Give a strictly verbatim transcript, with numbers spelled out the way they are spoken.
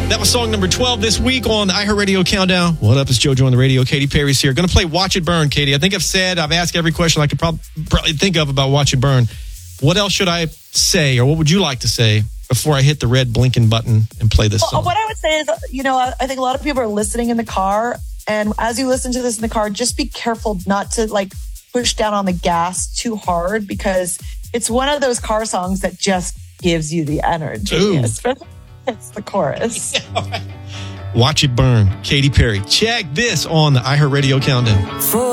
That was song number twelve this week on the iHeartRadio Countdown. What up? It's JoJo on the radio. Katy Perry's here. Going to play Watch It Burn, Katy. I think I've said, I've asked every question I could prob- probably think of about Watch It Burn. What else should I say, or what would you like to say before I hit the red blinking button and play this song? Well, what I would say is, you know, I think a lot of people are listening in the car. And as you listen to this in the car, just be careful not to like push down on the gas too hard, because it's one of those car songs that just gives you the energy. Ooh. Especially it's the chorus. Watch It Burn, Katy Perry. Check this on the iHeartRadio Countdown. For